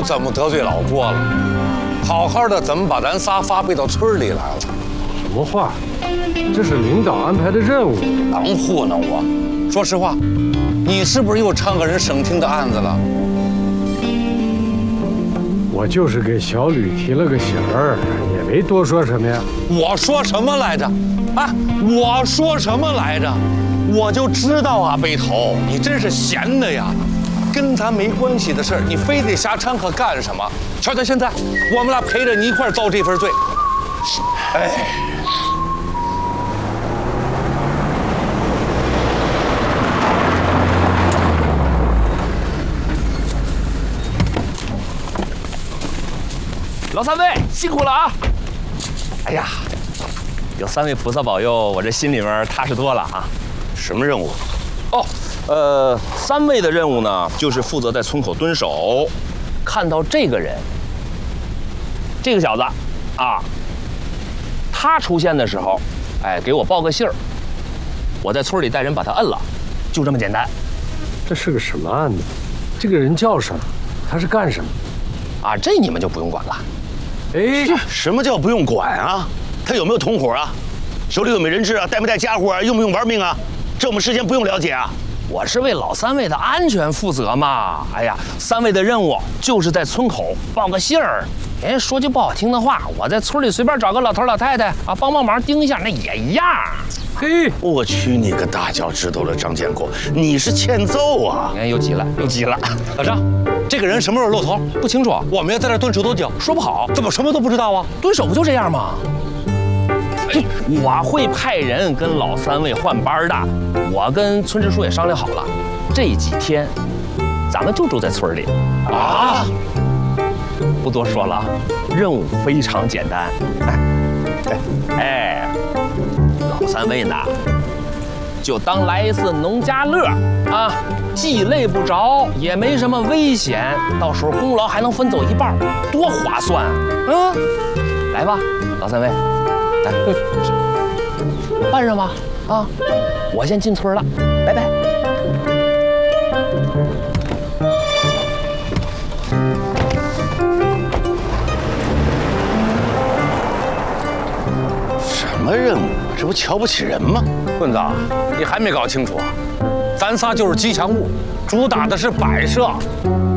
怎么得罪老郭了？好好的怎么把咱仨发配到村里来了？ 什么话？这是领导安排的任务。 能糊弄我？说实话，你是不是又掺个人省厅的案子了？ 我就是给小吕提了个醒儿，也没多说什么呀。 我说什么来着？啊，我说什么来着？我就知道啊，背头，你真是闲的呀！跟咱没关系的事儿，你非得瞎掺和干什么？瞧瞧现在，我们俩陪着你一块儿遭这份罪。哎。 老三位辛苦了啊！哎呀，有三位菩萨保佑，我这心里面踏实多了啊。 什么任务？ 哦，三位的任务呢，就是负责在村口蹲守，看到这个人，这个小子，啊，他出现的时候，哎，给我报个信儿，我在村里带人把他摁了，就这么简单。 这是个什么案子？这个人叫什么？他是干什么？ 啊，这你们就不用管了。 哎，什么叫不用管啊？他有没有同伙啊？手里有没有人质啊？带没带家伙啊？用不用玩命啊？这我们事先不用了解啊？ 我是为老三位的安全负责嘛。哎呀，三位的任务就是在村口报个信儿。人说句不好听的话，我在村里随便找个老头老太太啊，帮忙盯一下，那也一样。 嘿， 我去你个大脚趾头了，张建国，你是欠揍啊！ 你看又急了。 老张，这个人什么时候露头？ 不清楚， 我们要在这蹲守多久？ 说不好。 怎么什么都不知道啊？ 蹲守不就这样吗？我会派人跟老三位换班的。我跟村支书也商量好了，这几天咱们就住在村里。 啊！ 不多说了，任务非常简单。哎，老三位呢，就当来一次农家乐啊，既累不着，也没什么危险，到时候功劳还能分走一半，多划算啊！嗯，来吧，老三位，来，办上吧啊！我先进村了，拜拜。 什么任务？这不瞧不起人吗？ 棍子，你还没搞清楚啊？咱仨就是吉祥物，主打的是摆设。